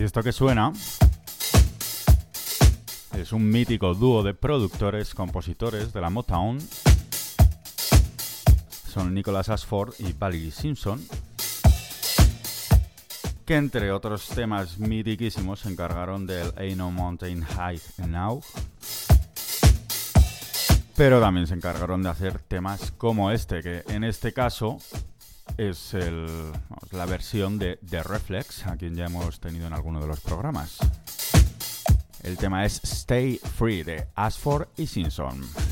Y esto que suena es un mítico dúo de productores, compositores de la Motown. Son Nicholas Ashford y Valerie Simpson, que entre otros temas mitiquísimos se encargaron del Ain't No Mountain High Now, pero también se encargaron de hacer temas como este, que en este caso es la versión de The Reflex, a quien ya hemos tenido en alguno de los programas. El tema es Stay Free de Ashford y Simpson.